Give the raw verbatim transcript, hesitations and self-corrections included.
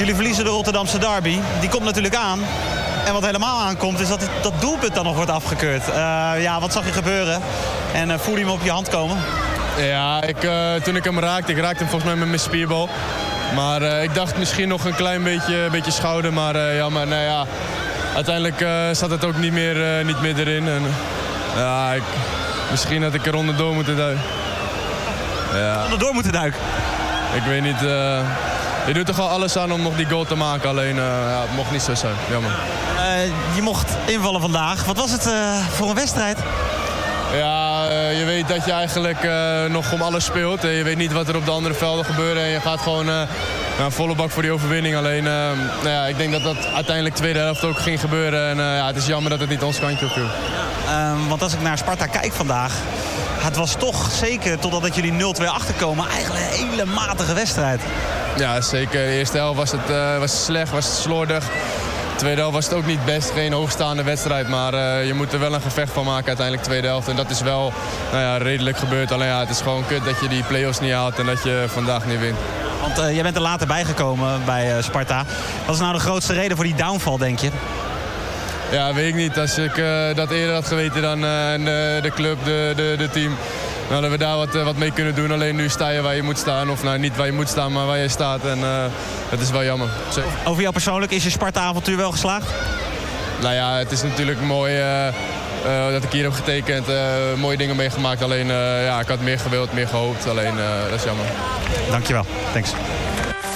jullie verliezen de Rotterdamse derby. Die komt natuurlijk aan. En wat helemaal aankomt is dat het, dat doelpunt dan nog wordt afgekeurd. Uh, ja, wat zag je gebeuren? En uh, voelde je hem op je hand komen? Ja, ik, uh, toen ik hem raakte, ik raakte hem volgens mij met mijn spierbal. Maar uh, ik dacht misschien nog een klein beetje, beetje schouder. Maar uh, ja, maar nou ja, uiteindelijk uh, zat het ook niet meer, uh, niet meer erin. En, uh, ja, ik, misschien had ik er onderdoor moeten duiken. Ja. Onderdoor moeten duiken? Ik weet niet. Uh, je doet toch al alles aan om nog die goal te maken. Alleen, uh, ja, het mocht niet zo zijn. Jammer. Uh, je mocht invallen vandaag. Wat was het uh, voor een wedstrijd? Ja, uh, je weet dat je eigenlijk uh, nog om alles speelt. Uh, je weet niet wat er op de andere velden gebeurt. En je gaat gewoon uh, nou, volle bak voor die overwinning. Alleen, uh, nou ja, ik denk dat dat uiteindelijk tweede helft ook ging gebeuren. En uh, ja, het is jammer dat het niet ons kantje op viel. Uh, want als ik naar Sparta kijk vandaag... Het was toch zeker, totdat jullie nul twee achterkomen, eigenlijk een hele matige wedstrijd. Ja, zeker. De eerste helft was het, uh, was slecht, was het slordig. De tweede helft was het ook niet best. Geen hoogstaande wedstrijd. Maar uh, je moet er wel een gevecht van maken uiteindelijk tweede helft. En dat is wel nou ja, redelijk gebeurd. Alleen ja, het is gewoon kut dat je die play-offs niet haalt en dat je vandaag niet wint. Want uh, jij bent er later bijgekomen bij uh, Sparta. Wat is nou de grootste reden voor die downfall, denk je? Ja, weet ik niet. Als ik uh, dat eerder had geweten dan uh, de, de club, de, de, de team... dan hadden we daar wat, uh, wat mee kunnen doen. Alleen nu sta je waar je moet staan. Of nou, niet waar je moet staan, maar waar je staat. En uh, dat is wel jammer. Zeker. Over jou persoonlijk, is je Sparta-avontuur wel geslaagd? Nou ja, het is natuurlijk mooi uh, uh, dat ik hier heb getekend. Uh, mooie dingen meegemaakt. Alleen, uh, ja, ik had meer gewild, meer gehoopt. Alleen, uh, dat is jammer. Dankjewel. Thanks.